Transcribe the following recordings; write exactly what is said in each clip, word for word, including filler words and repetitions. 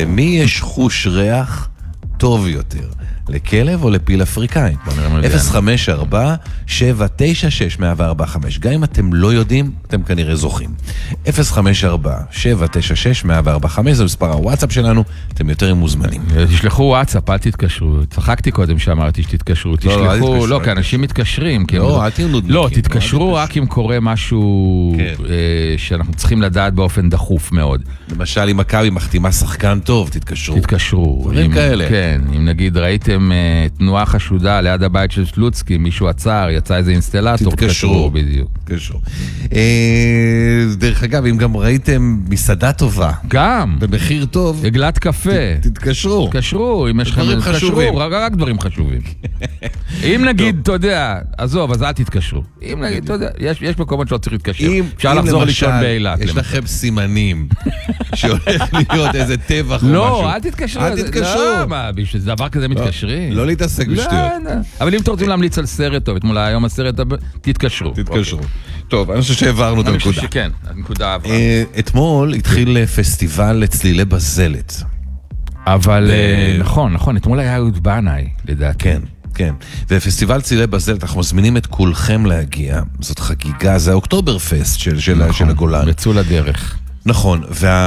למי יש חוש ריח טוב יותר? לכלב או לפיל אפריקאי? אפס חמש ארבע שבע תשע שש אפס ארבע חמש. גם אם אתם לא יודעים, אתם כנראה זוכים. אפס חמש ארבע שבע תשע שש אפס ארבע חמש זה מספר הוואטסאפ שלנו, אתם יותר מוזמנים. תשלחו וואטסאפ, אל תתקשרו. צחקתי קודם שאמרתי שתתקשרו. תשלחו, לא, כי אנשים מתקשרים. לא, אל תהיו נודניקים. לא, תתקשרו רק אם קורה משהו שאנחנו צריכים לדעת באופן דחוף מאוד. למשל, אם מכבי מחתימה שחקן טוב, תתקשרו. תתקשרו. דברים כאלה. כן, אם נגיד ראיתם תנועה חשודה ליד הבית של סלוצקי, מישהו עצר, יצא איזה אינסטלטור, תתקשרו. בדיוק. תתקשרו. דרך אגב, אם גם ראיתם מסעדה טובה. גם. במחיר טוב. עגלת קפה. תתקשרו. תתקשרו, אם יש לכם... דברים חשובים. רק דברים חשובים. אם נגיד, אתה יודע, עזוב, אז אל תתקשרו. אם נגיד, אתה יודע, יש מקומות שלא צריך להתקשר. אפשר לחזור לישון באילת. יש לכם סימנים שהולך להיות איזה טבח או משהו. לא, אל תתקשרו. אל תתקשרו. למה? בשביל דבר כזה מתקשרים. לא להתעסק בשטויות. אבל אם אתם רוצים להמליץ על סרט טוב, אתמול היום הסרט, תתקשרו. תתקשרו. טוב, אני חושב שהעברנו את הנקודה. אני חושב שכן, הנקודה עברה. אתמול התחיל פסטיבל לצלילי בזלת. אבל נכון, נכון, אתמול היה אהוד בנאי, לדעתי. כן, כן. ופסטיבל צלילי בזלת, אנחנו מזמינים את כולכם להגיע. זאת חגיגה, זה האוקטובר פסט של הגולן. רצו לדרך. נכון,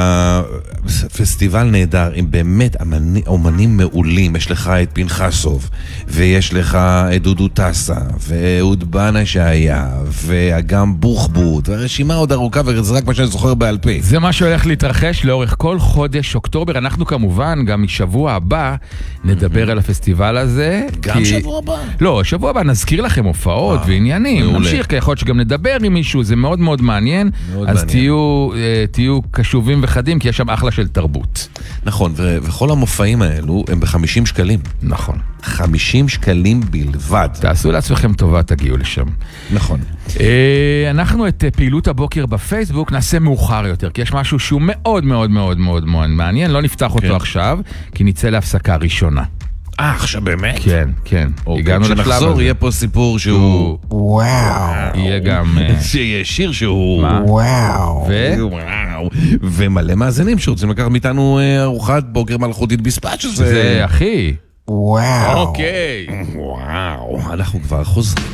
והפסטיבל נהדר, עם באמת אומנים מעולים, יש לך את פנחסוב, ויש לך את דודו טסה, ואהוד בנאי שהיה, ואגם בוחבוט, והרשימה עוד ארוכה, וזה רק מה שאני זוכר בעל פה. זה מה שהולך להתרחש לאורך כל חודש אוקטובר, אנחנו כמובן גם משבוע הבא נדבר על הפסטיבל הזה. גם שבוע הבא? לא, שבוע הבא נזכיר לכם הופעות ועניינים, נמשיך, כי יכול להיות שגם נדבר עם מישהו, זה מאוד מאוד מעניין, אז תהיו... תהיו קשובים וחדים, כי יש שם אחלה של תרבות. נכון, ו- וכל המופעים האלו הם ב-חמישים שקלים. נכון. חמישים שקלים בלבד. תעשו לעצמכם טובה, תגיעו לשם. נכון. אה, אנחנו את פעילות הבוקר בפייסבוק נעשה מאוחר יותר, כי יש משהו שהוא מאוד מאוד מאוד מאוד מאוד מעניין, לא נפתח אותו כן. עכשיו, כי נצא להפסקה ראשונה. אה, עכשיו באמת? כן, כן. הגענו לשלב הזה. כשנחזור יהיה פה סיפור שהוא... וואו. יהיה גם... שיהיה שיר שהוא... וואו. ו... וואו. ומלא מאזינים שרוצים לקחת מאיתנו ארוחת בוקר מלכותית בספאץ' הזה. זה אחי. וואו. אוקיי. וואו. אנחנו כבר חוזרים.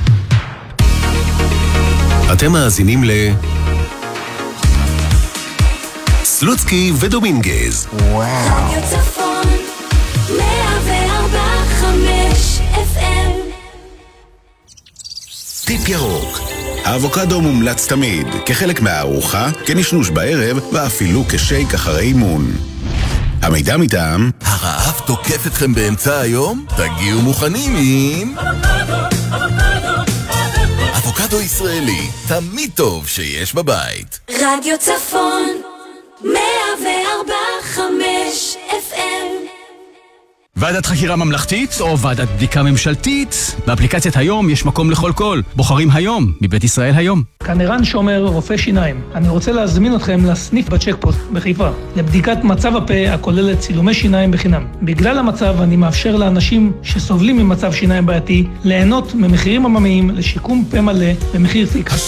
אתם מאזינים ל... סלוצקי ודומינגז. וואו. טיפ ירוק. האבוקדו מומלץ תמיד, כחלק מהארוחה, כנשנוש בערב, ואפילו כשייק אחרי אימון. המידע מטעם... הרעב תוקף אתכם באמצע היום? תגיעו מוכנים עם... אבוקדו ישראלי, תמיד טוב שיש בבית. רדיו צפון, מאה וארבע חמש אף אם. ועדת חקירה ממלכתית או ועדת בדיקה ממשלתית? באפליקציית היום יש מקום לכל קול. בוחרים היום, מבית ישראל היום. כאן ערן שומר, רופא שיניים. אני רוצה להזמין אתכם לסניף בצ'קפוסט בחיפה, לבדיקת מצב הפה הכוללת צילומי שיניים בחינם. בגלל המצב אני מאפשר לאנשים שסובלים ממצב שיניים בעייתי ליהנות ממחירים עממיים לשיקום פה מלא במחיר פיקס.